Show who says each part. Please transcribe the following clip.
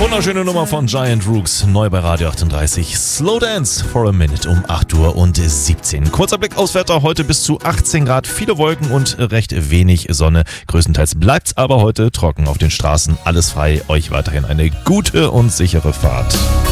Speaker 1: Wunderschöne Nummer von Giant Rooks, neu bei Radio 38. Slow Dance for a Minute um 8:17 Uhr. Kurzer Blick aufs Wetter, heute bis zu 18 Grad, viele Wolken und recht wenig Sonne. Größtenteils bleibt's aber heute trocken auf den Straßen, alles frei. Euch weiterhin eine gute und sichere Fahrt.